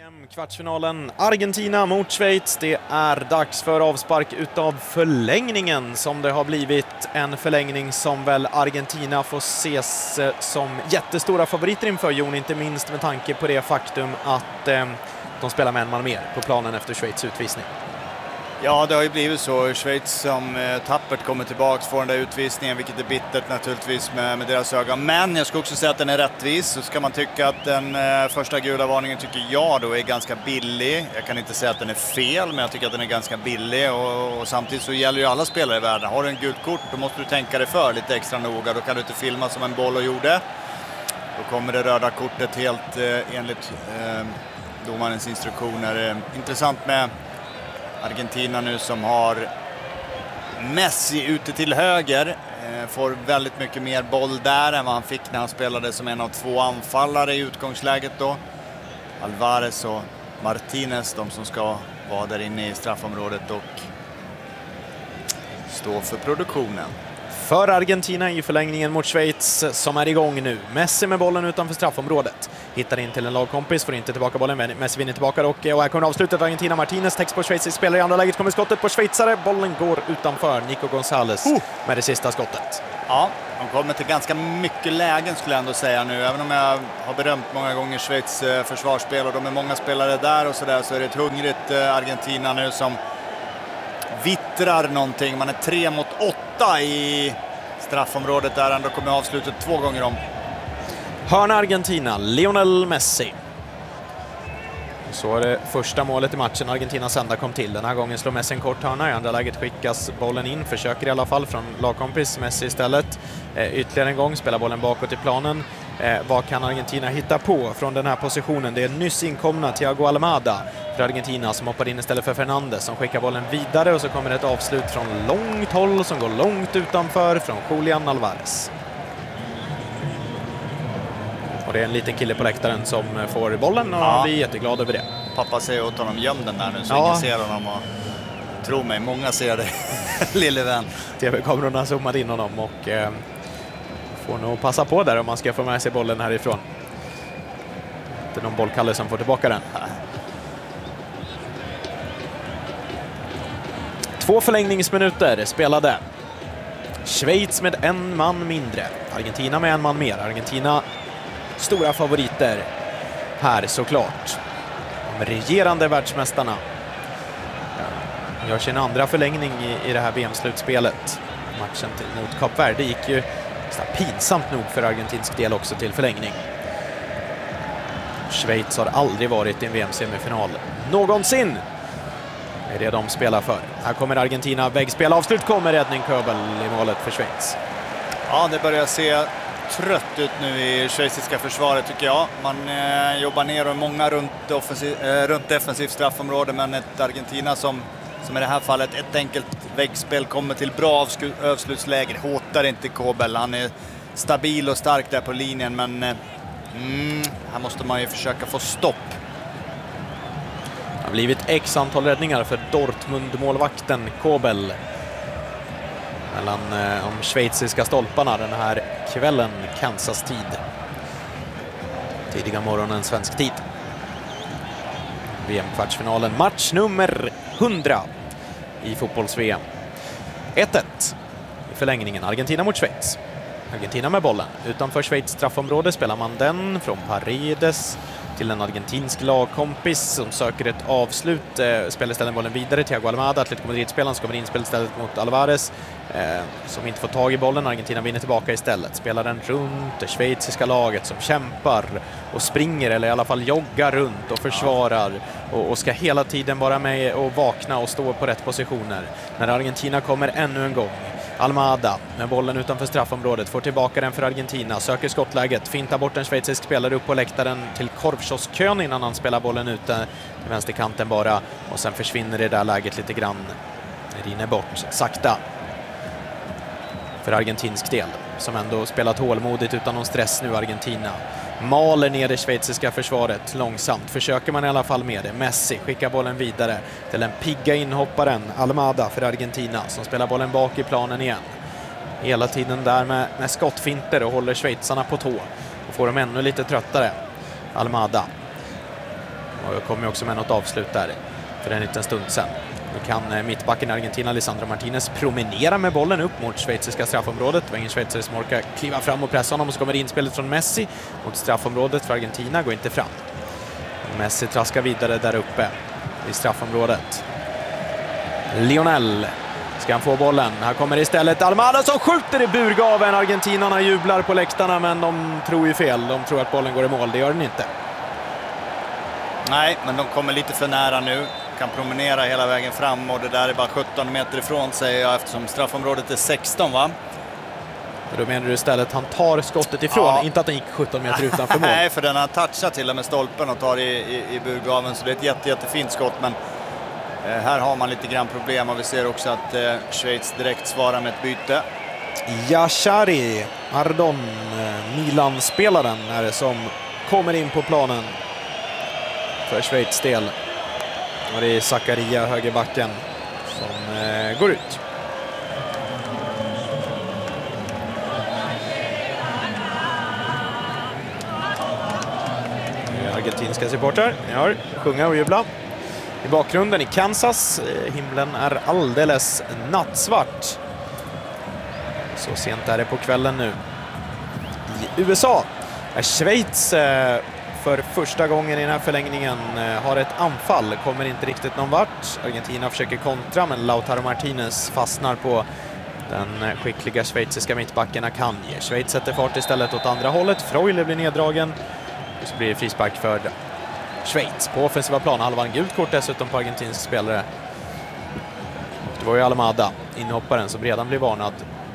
VM-kvartsfinalen Argentina mot Schweiz. Det är dags för avspark utav förlängningen som det har blivit. En förlängning som väl Argentina får ses som jättestora favoriter inför, Jon, inte minst med tanke på det faktum att de spelar med en man mer på planen efter Schweiz utvisning. Ja, det har ju blivit så. Schweiz som tappert kommer tillbaka, får den där utvisningen, vilket är bittert naturligtvis med deras ögon. Men jag ska också säga att den är rättvis. Så ska man tycka att den första gula varningen tycker jag då är ganska billig. Jag kan inte säga att den är fel, men jag tycker att den är ganska billig. Och samtidigt så gäller ju alla spelare i världen. Har du en gult kort, då måste du tänka dig för lite extra noga. Då kan du inte filma som en boll och gjorde. Då kommer det röda kortet helt enligt domarens instruktioner. Intressant med Argentina nu som har Messi ute till höger, får väldigt mycket mer boll där än vad han fick när han spelade som en av två anfallare i utgångsläget då. Alvarez och Martinez, de som ska vara där inne i straffområdet och stå för produktionen. För Argentina i förlängningen mot Schweiz som är igång nu. Messi med bollen utanför straffområdet. Hittar in till en lagkompis, får inte tillbaka bollen. Messi vinner tillbaka och här kommer avslutet. Argentina, Martinez täcks på schweizisk spelare. I andra läget kommer skottet på schweizare. Bollen går utanför. Nico González med det sista skottet. Ja, de kommer till ganska mycket lägen skulle jag ändå säga nu. Även om jag har berömt många gånger Schweiz försvarsspel och de är många spelare där och sådär, så är det ett hungrigt Argentina nu som vittrar någonting. Man är 3-8 i straffområdet där. Ändå kommer avslutet 2 gånger om. Hörna Argentina, Lionel Messi. Så är det första målet i matchen Argentinas ända kom till. Den här gången slår Messi en kort hörna. I andra läget skickas bollen in. Försöker i alla fall från lagkompis Messi istället. Ytterligare en gång spelar bollen bakåt i planen. Vad kan Argentina hitta på från den här positionen? Det är nyss inkomna Thiago Almada för Argentina som hoppar in istället för Fernandes som skickar bollen vidare, och så kommer ett avslut från långt håll som går långt utanför från Julian Alvarez. Och det är en liten kille på läktaren som får bollen och han blir jätteglad över det. Pappa säger åt honom, göm den där nu så ingen ser honom, och tro mig, många ser det, lille vän. TV-kamerorna zoomade in honom och får nog passa på där om man ska få med sig bollen härifrån. Det är någon bollkalle som får tillbaka den. 2 förlängningsminuter spelade. Schweiz med en man mindre. Argentina med en man mer. Argentina stora favoriter här såklart. De regerande världsmästarna gör sin andra förlängning i det här VM-slutspelet. Matchen mot Kap Verde gick ju pinsamt nog för argentinsk del också till förlängning. Schweiz har aldrig varit i en VM-semifinal någonsin. Det är det de spelar för. Här kommer Argentina, väggspel, avslut, kommer räddning, Köbel i målet för Schweiz. Ja, det börjar se trött ut nu i schweiziska försvaret tycker jag. Man jobbar ner och många runt defensivt straffområde, men ett Argentina som i det här fallet ett enkelt väggspel kommer till bra avslutsläge. Hotar inte Köbel, han är stabil och stark där på linjen, men här måste man ju försöka få stopp. Det har blivit x antal räddningar för Dortmund-målvakten Köbel mellan de schweiziska stolparna den här kvällen, Kansas-tid. Tidiga morgonen svensk tid. VM-kvartsfinalen, match nummer 100 i fotbolls-VM. 1-1 i förlängningen, Argentina mot Schweiz. Argentina med bollen. Utanför Schweiz straffområde spelar man den från Paredes till en argentinsk lagkompis som söker ett avslut. Spelar istället bollen vidare. Thiago Almada, Atletico Madrid-spelaren, som kommer inspel istället mot Alvarez som inte får tag i bollen. Argentina vinner tillbaka istället. Spelar den runt det schweiziska laget som kämpar och springer, eller i alla fall joggar runt och försvarar och ska hela tiden vara med och vakna och stå på rätt positioner. När Argentina kommer ännu en gång. Almada med bollen utanför straffområdet får tillbaka den för Argentina, söker skottläget, fintar bort en schweizisk spelare upp på läktaren till korvkioskkön innan han spelar bollen ute till vänsterkanten bara, och sen försvinner det där läget lite grann. Det rinner bort sakta för argentinsk del som ändå spelat tålmodigt utan någon stress nu. Argentina maler ner det schweiziska försvaret långsamt, försöker man i alla fall med det. Messi skickar bollen vidare till den pigga inhopparen Almada för Argentina som spelar bollen bak i planen igen. Hela tiden där med skottfinter och håller schweizarna på tå och får dem ännu lite tröttare. Almada Och jag kommer också med något avslut där för en liten stund sedan. Nu kan mittbacken i Argentina, Lisandro Martinez, promenera med bollen upp mot schweiziska straffområdet. Det var ingen schweizare som orkar kliva fram och pressa honom, och så kommer inspelet från Messi mot straffområdet för Argentina, går inte fram. Messi traskar vidare där uppe i straffområdet. Lionel, ska han få bollen? Här kommer istället Almada som skjuter i burgaven. Argentinarna jublar på läktarna, men de tror ju fel. De tror att bollen går i mål, det gör den inte. Nej, men de kommer lite för nära nu. Kan promenera hela vägen fram, och det där är bara 17 meter ifrån, säger jag, eftersom straffområdet är 16, va? Då menar du istället han tar skottet ifrån, inte att den gick 17 meter utanför mål. Nej, för den har touchat till och med stolpen och tar i burgaven, så det är ett jättefint skott, men här har man lite grann problem, och vi ser också att Schweiz direkt svarar med ett byte. Yashari Ardon, Milan-spelaren, är det som kommer in på planen för Schweiz del. Och det är Zakaria, högerbacken, som går ut. Argentinska supportrar har sjunga och jubla. I bakgrunden i Kansas, himlen är alldeles nattsvart. Så sent är det på kvällen nu. I USA är Schweiz för första gången i den här förlängningen har ett anfall, kommer inte riktigt någon vart. Argentina försöker kontra, men Lautaro Martinez fastnar på den skickliga schweiziska mittbacken Akanji. Schweiz sätter fart istället åt andra hållet. Freuler blir neddragen. Och så blir det frispark för Schweiz på offensiva plan. Halvan gult kort dessutom på argentinsk spelare. Det var ju Almada, inhopparen, som redan blev varnad.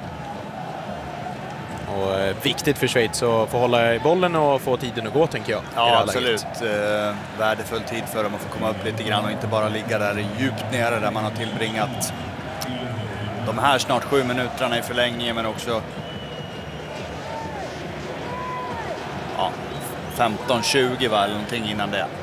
Och viktigt för Schweiz att få hålla i bollen och få tiden att gå, tänker jag. Ja, absolut. Värdefull tid för dem att få komma upp lite grann och inte bara ligga där djupt nere där man har tillbringat de här snart 7 minuterna i förlängningen, men också 15-20 var eller någonting innan det.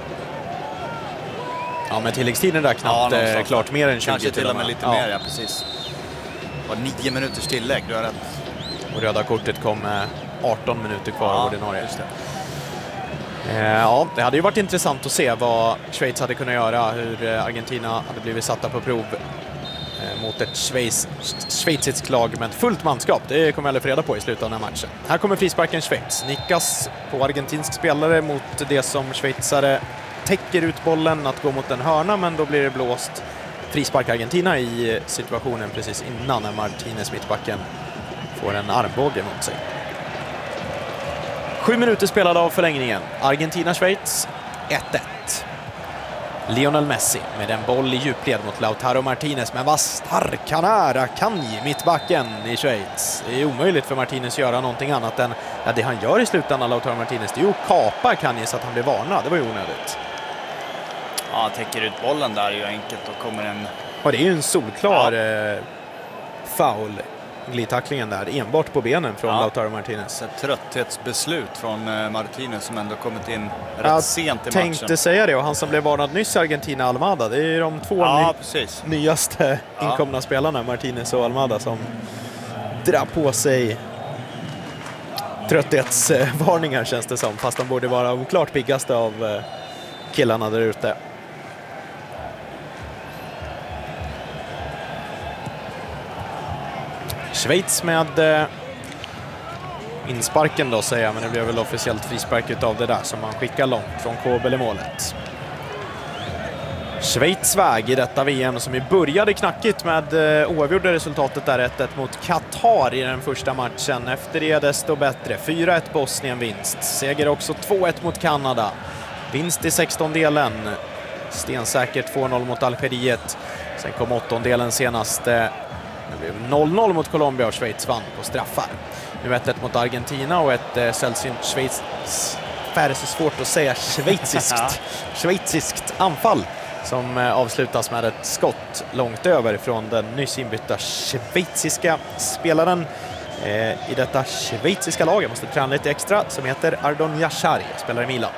Ja, men tilläggstiden där knappt klart mer än 20. Kanske till och med lite mer, ja, precis. Det var 9 minuters tillägg, du har rätt. Och röda kortet kom 18 minuter kvar ordinarie. Just det. Ja, det hade ju varit intressant att se vad Schweiz hade kunnat göra, hur Argentina hade blivit satta på prov mot ett schweiziskt lag med ett fullt manskap. Det kommer jag få reda på i slutet av den här matchen. Här kommer frisparken Schweiz. Nickas på argentinsk spelare mot det som schweizare täcker ut bollen att gå mot en hörna, men då blir det blåst frispark Argentina i situationen precis innan, när Martinez, mittbacken, får en armbåge mot sig. 7 minuter spelade av förlängningen. Argentina-Schweiz 1-1. Lionel Messi med en boll i djupled mot Lautaro Martinez, men vad stark han är, Akanji, mittbacken i Schweiz. Det är omöjligt för Martinez att göra någonting annat än det han gör i slutändan, Lautaro Martinez. Det är ju att kapa Akanji så att han blir varnad. Det var ju onödigt. Ja, täcker ut bollen där är ju enkelt och kommer en... Ja, det är ju en solklar foul. Glidtacklingen där, enbart på benen från Lautaro Martinez. Ett trötthetsbeslut från Martinez som ändå kommit in rätt sent i matchen. Jag tänkte säga det, och han som blev varnad nyss, Argentina, Almada. Det är ju de två nyaste inkomna spelarna, Martinez och Almada, som drar på sig trötthetsvarningar, känns det som. Fast de borde vara de klart piggaste av killarna där ute. Schweiz med insparken då, säger jag, men det blev väl officiellt frispark utav det där som man skickar långt från Kobel i målet. Schweiz väg i detta VM som började knackigt med oavgjorda resultatet där, 1-1 mot Qatar i den första matchen. Efter det desto bättre. 4-1 Bosnien vinst. Seger också 2-1 mot Kanada. Vinst i 16-delen. Stensäkert 2-0 mot Algeriet. Sen kom 8-delen senast. Det blev 0-0 mot Colombia och Schweiz vann på straffar. Nu 1-1 mot Argentina och ett sällsynt så svårt att säga schweiziskt anfall som avslutas med ett skott långt över från den nyss inbytta schweiziska spelaren i detta schweiziska lag. Jag måste träna lite extra, som heter Ardon Yashari, spelar i Milan.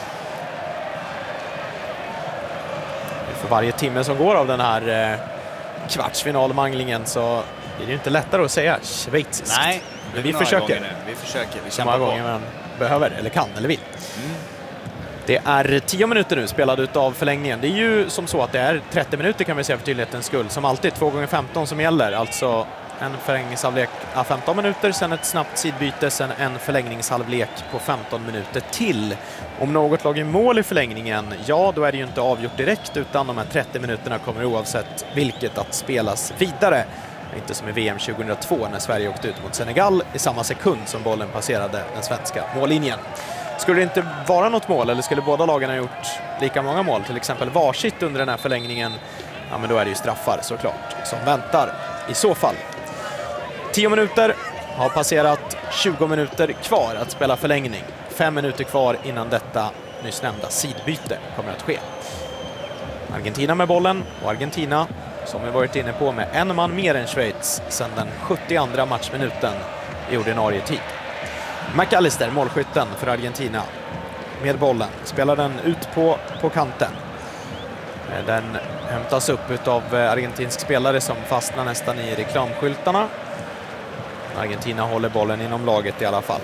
För varje timme som går av den här kvartsfinalmanglingen så är det inte lättare att säga schweiziskt. Nej, men vi försöker. Vi försöker. Vi så många gånger man behöver, eller kan, eller vill. Det är 10 minuter nu spelade av förlängningen. Det är ju som så att det är 30 minuter kan vi säga för tydlighetens skull. Som alltid 2x15 som gäller. Alltså en förlängningshalvlek 15 minuter, sen ett snabbt sidbyte, sen en förlängningshalvlek på 15 minuter till. Om något lag i mål i förlängningen, ja då är det ju inte avgjort direkt utan de här 30 minuterna kommer oavsett vilket att spelas vidare. Inte som i VM 2002 när Sverige åkte ut mot Senegal i samma sekund som bollen passerade den svenska mållinjen. Skulle det inte vara något mål eller skulle båda lagen ha gjort lika många mål, till exempel varsitt under den här förlängningen, ja men då är det ju straffar såklart som väntar i så fall. 10 minuter har passerat, 20 minuter kvar att spela förlängning. 5 minuter kvar innan detta nyss nämnda sidbyte kommer att ske. Argentina med bollen och Argentina som vi varit inne på med en man mer än Schweiz sedan den 72:a matchminuten i ordinarie tid. McAllister, målskytten för Argentina, med bollen. Spelar den ut på kanten. Den hämtas upp av argentinsk spelare som fastnar nästan i reklamskyltarna. Argentina håller bollen inom laget i alla fall.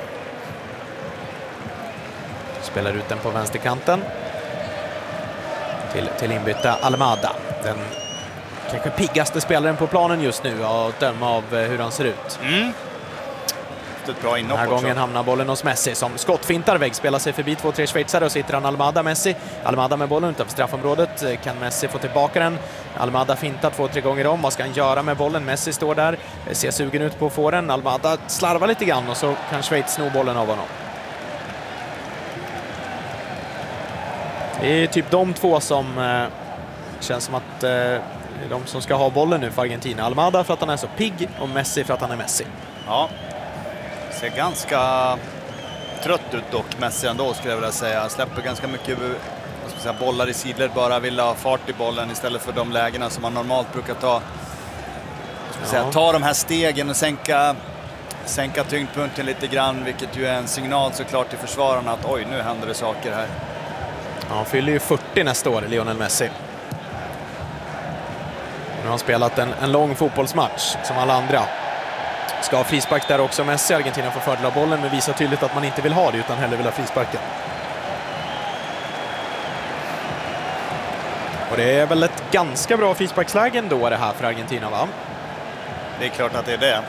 Spelar ut den på vänsterkanten. Till inbytta Almada. Den kanske piggaste spelaren på planen just nu att döma av hur han ser ut. Ett bra inhopp. Den här gången hamnar bollen hos Messi som skottfintar vägg, spelar sig förbi 2-3 schweizare och sitter han Almada, Messi. Almada med bollen utanför straffområdet. Kan Messi få tillbaka den? Almada fintar 2-3 gånger om. Vad ska han göra med bollen? Messi står där, ser sugen ut på att få den. Almada slarvar lite grann och så kan Schweiz sno bollen av honom. Det är typ de två som känns som att de som ska ha bollen nu för Argentina. Almada för att han är så pigg och Messi för att han är Messi. Ja, ser ganska trött ut dock Messi ändå skulle jag vilja säga. Släpper ganska mycket bollar i sidled, bara vill ha fart i bollen istället för de lägena som man normalt brukar ta. Ta de här stegen och sänka tyngdpunkten lite grann, vilket ju är en signal såklart till försvararna att oj, nu händer det saker här. Ja, han fyller ju 40 nästa år, Lionel Messi. Nu har han spelat en lång fotbollsmatch som alla andra. Ska ha frispark där också. Messi, Argentina får fördel av bollen men visar tydligt att man inte vill ha det utan hellre vill ha frisparken. Och det är väl ett ganska bra frisparksläge ändå det här för Argentina, va? Det är klart att det är det.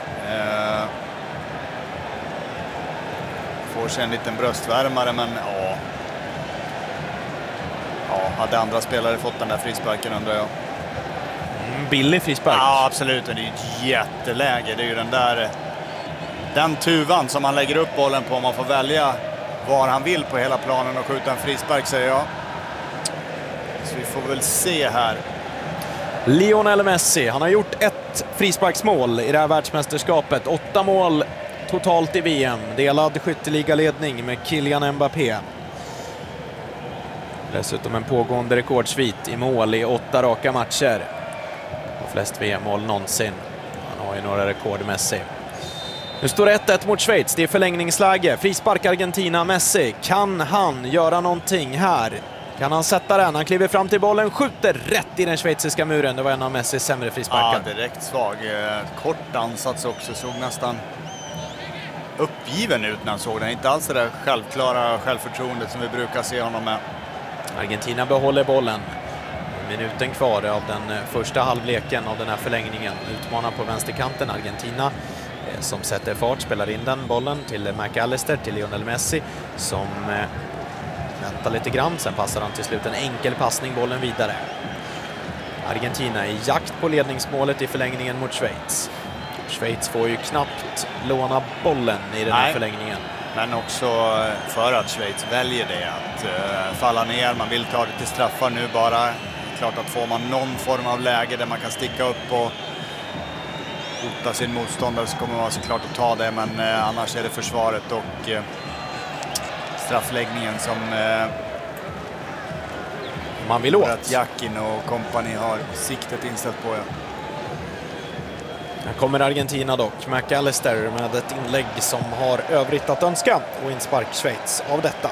Får sig en liten bröstvärmare men hade andra spelare fått den där frisparken undrar jag. Billig frispark. Ja, absolut. Det är ett jätteläge. Det är ju den tuvan som han lägger upp bollen på. Man får välja var han vill på hela planen och skjuta en frispark, säger jag. Så vi får väl se här. Lionel Messi, han har gjort ett frisparksmål i det här världsmästerskapet. 8 mål totalt i VM. Delad skytteligaledning med Kylian Mbappé. Dessutom en pågående rekordsvit i mål i 8 raka matcher. Och flest VM-mål någonsin. Han har ju några rekord, Messi. Nu står det 1-1 mot Schweiz. Det är förlängningsläge. Frispark Argentina. Messi. Kan han göra någonting här? Kan han sätta den? Han kliver fram till bollen. Skjuter rätt i den schweiziska muren. Det var en av Messis sämre frisparkar. Ja, direkt svag. Kort ansats också. Såg nästan uppgiven ut när han såg den. Inte alls det där självklara självförtroendet som vi brukar se honom med. Argentina behåller bollen. Minuten kvar av den första halvleken av den här förlängningen. Utmanar på vänsterkanten Argentina som sätter fart, spelar in den bollen till McAllister, till Lionel Messi som väntar lite grann. Sen passar han till slut en enkel passning, bollen vidare. Argentina i jakt på ledningsmålet i förlängningen mot Schweiz. Schweiz får ju knappt låna bollen i den här förlängningen. Men också för att Schweiz väljer det, att falla ner. Man vill ta det till straffar nu bara. Klart att får man någon form av läge där man kan sticka upp och hota sin motståndare så kommer man såklart att ta det. Men annars är det försvaret och straffläggningen som man vill åt. Jakin och kompani har siktet inställt på. Här kommer Argentina dock. McAllister med ett inlägg som har övrigt att önska och inspark Schweiz av detta.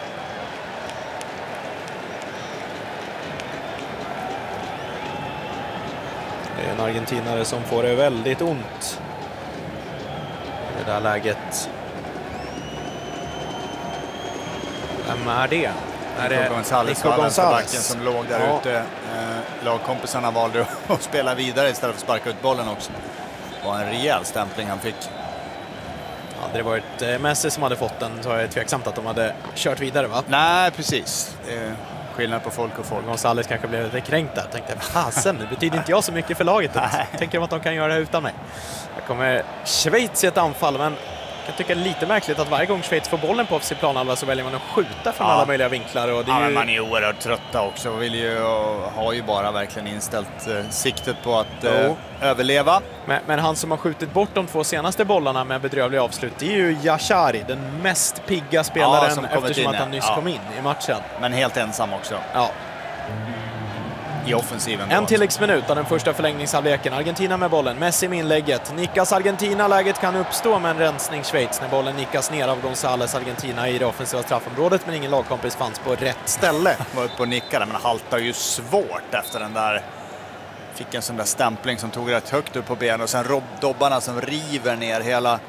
Det är en argentinare som får det väldigt ont i det där läget. Vem är det? Nico González var vänsterbacken som låg där ute. Lagkompisarna valde att spela vidare istället för att sparka ut bollen också. Det var en rejäl stämpling han fick. Hade det varit Messi som hade fått den så är det tveksamt att de hade kört vidare, va? Nej, precis. Skillnad på folk och folk. González kanske blev lite kränkt där. Tänkte, fasen, det betyder inte jag så mycket för laget. Tänker de att de kan göra det utan mig. Här kommer Schweiz i ett anfall, men jag tycker det är lite märkligt att varje gång Schweiz får bollen på offensiv planhalva så väljer man att skjuta från alla möjliga vinklar. Och det är men man är oerhört trötta också och har ju bara verkligen inställt siktet på att överleva. Men han som har skjutit bort de 2 senaste bollarna med bedrövliga avslut, det är ju Yashari, den mest pigga spelaren eftersom att han nyss kom in i matchen. Men helt ensam också. Ja. I offensiven. En tilläggsminut av den första förlängningshalvleken. Argentina med bollen. Messi med inlägget. Nickas Argentina. Läget kan uppstå med en rensning Schweiz när bollen nickas ner av González Argentina i det offensiva straffområdet, men ingen lagkompis fanns på rätt ställe. Var uppe och nickade, men haltar ju svårt efter den där. Fick en sån där stämpling som tog rätt högt upp på benen och sen dobbarna som river ner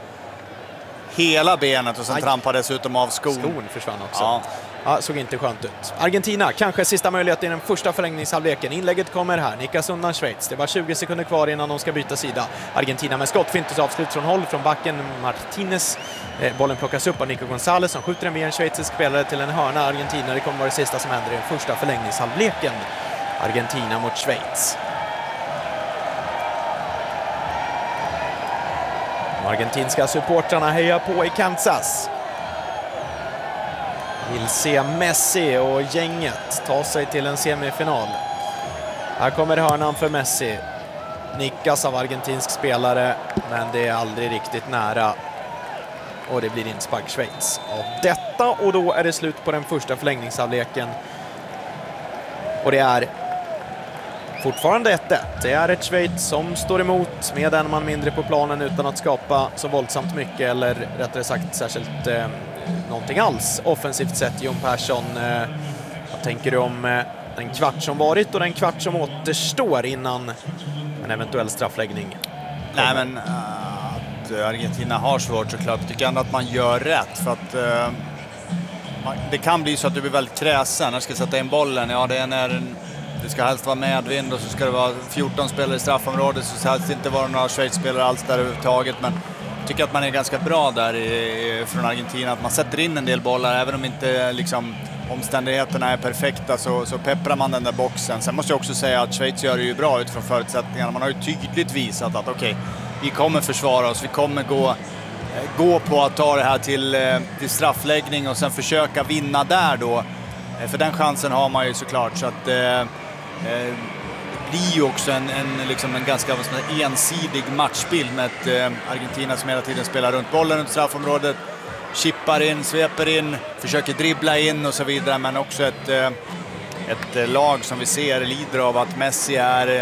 hela benet och sen trampar dessutom av skon. Skon försvann också. Ja, såg inte skönt ut. Argentina, kanske sista möjlighet i den första förlängningshalvleken. Inlägget kommer här, nickas undan Schweiz. Det var 20 sekunder kvar innan de ska byta sida. Argentina med skott, finns avslut från håll från backen. Martinez, bollen plockas upp av Nico González som skjuter den via en schweizisk spelare till en hörna. Argentina, det kommer vara det sista som händer i den första förlängningshalvleken. Argentina mot Schweiz. De argentinska supportrarna hejar på i Kansas. Vill se Messi och gänget ta sig till en semifinal. Här kommer hörnan för Messi. Nickas av argentinsk spelare, men det är aldrig riktigt nära. Och det blir inspark Schweiz av detta, och då är det slut på den första förlängningshalvleken. Och det är fortfarande 1-1. Det är ett Schweiz som står emot med en man mindre på planen utan att skapa så våldsamt mycket, eller rättare sagt särskilt någonting alls offensivt sett. Jon Persson, vad tänker du om den kvart som varit och den kvart som återstår innan en eventuell straffläggning? Nej, men att Argentina har svårt såklart. Jag tycker ändå att man gör rätt, för att det kan bli så att du blir väldigt kräsen när du ska sätta in bollen. Ja, det är när det ska helst vara medvind och så ska det vara 14 spelare i straffområdet, så ska helst inte vara några Schweiz-spelare alls där överhuvudtaget. Men jag tycker att man är ganska bra där från Argentina, att man sätter in en del bollar även om inte liksom omständigheterna är perfekta, så pepprar man den där boxen. Sen måste jag också säga att Schweiz gör det ju bra utifrån förutsättningarna. Man har ju tydligt visat att okej, vi kommer försvara oss, vi kommer gå på att ta det här till straffläggning och sen försöka vinna där då. För den chansen har man ju såklart, så att det blir ju också en ganska ensidig matchbild med ett Argentina som hela tiden spelar runt bollen runt straffområdet, chippar in, sveper in, försöker dribbla in och så vidare, men också ett lag som vi ser lider av att Messi är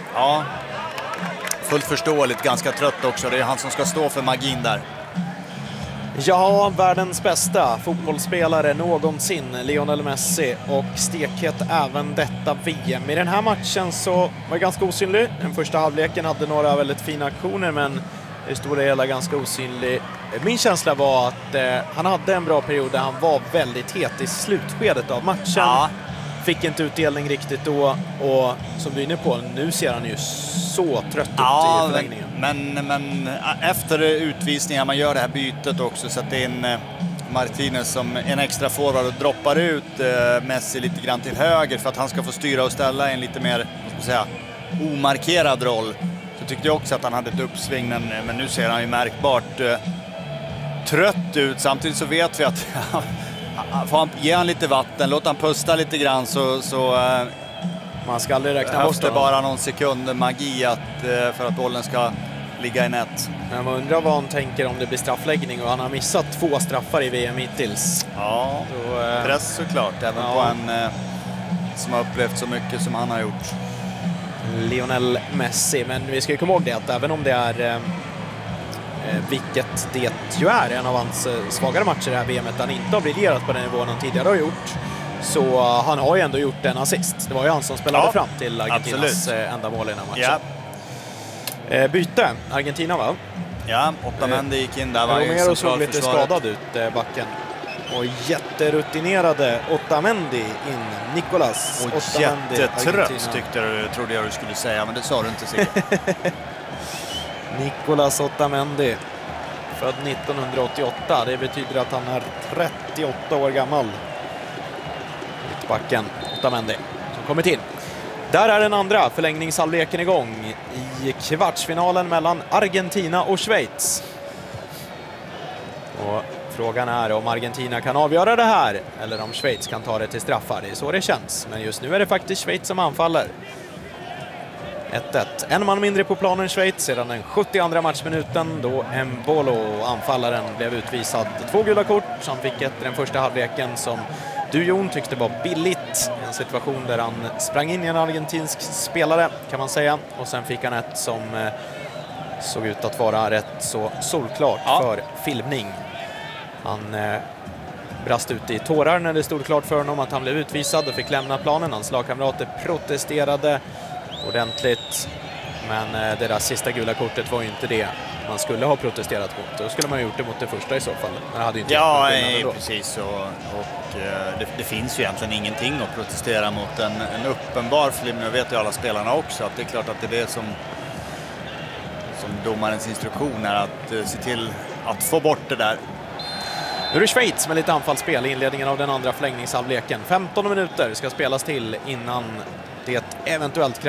fullt förståeligt ganska trött också. Det är han som ska stå för magin där. Ja, världens bästa fotbollsspelare någonsin, Lionel Messi, och stekhet även detta VM. I den här matchen så var det ganska osynlig. Den första halvleken hade några väldigt fina aktioner, men i stora hela ganska osynlig. Min känsla var att han hade en bra period där han var väldigt het i slutskedet av matchen. Ja. Fick inte utdelning riktigt då, och som du är inne på, nu ser han ju så trött ut i förlängningen. Men efter utvisningen, man gör det här bytet också, så att det är en Martinez som en extra forward och droppar ut Messi lite grann till höger för att han ska få styra och ställa en lite mer, vad ska man säga, omarkerad roll. Så tyckte jag också att han hade ett uppsving, men nu ser han ju märkbart trött ut. Samtidigt så vet vi att får han ge han lite vatten, låt han pusta lite grann, så man ska aldrig räkna bort det bara någon sekund magi för att bollen ska ligga i nät. Men man undrar vad han tänker om det blir straffläggning, och han har missat 2 straffar i VM hittills. Ja, press såklart, även på en som har upplevt så mycket som han har gjort. Lionel Messi, men vi ska ju komma ihåg det att även om det är vilket det ju är en av hans svagare matcher i det här VMet, han inte har briljerat på den nivån han tidigare har gjort, så han har ju ändå gjort en assist. Det var ju han som spelade fram till Argentinas enda mål i den här matchen. Ja. Byte, Argentina, va? Ja, 8 män gick in där. Romero såg lite skadad ut, backen. Och jätterutinerade Otamendi in. Nicolas och Otamendi, jättetrött trodde jag du skulle säga, men det sa du inte säkert. Nicolas Otamendi, född 1988. Det betyder att han är 38 år gammal. Mittbacken Otamendi som kommit in. Där är den andra förlängningshalvleken igång i kvartsfinalen mellan Argentina och Schweiz. Och frågan är om Argentina kan avgöra det här eller om Schweiz kan ta det till straffar. Det är så det känns. Men just nu är det faktiskt Schweiz som anfaller. 1-1. En man mindre på planen Schweiz sedan den 72:a matchminuten då Mbolo, anfallaren, blev utvisad. 2 gula kort som fick efter den första halvleken som du, Jon, tyckte var billigt. En situation där han sprang in i en argentinsk spelare kan man säga. Och sen fick han ett som såg ut att vara rätt så solklart för filmning. Han brast ut i tårar när det stod klart för honom att han blev utvisad och fick lämna planen. Hans lagkamrater protesterade ordentligt. Men det där sista gula kortet var ju inte det man skulle ha protesterat mot. Då skulle man ha gjort det mot det första i så fall. Men det hade ju inte precis. Och det finns ju egentligen ingenting att protestera mot. En uppenbar film, nu vet ju alla spelarna också att det är klart att det är det som domarens instruktion är att se till att få bort det där. Nu är det Schweiz med lite anfallsspel i inledningen av den andra förlängningshalvleken. 15 minuter ska spelas till innan det eventuellt